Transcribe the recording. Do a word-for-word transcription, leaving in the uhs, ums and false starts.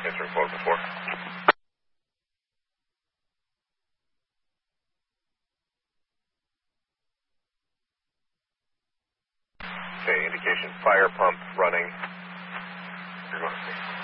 Answering four before. Okay, indication fire pump running. You're going to see.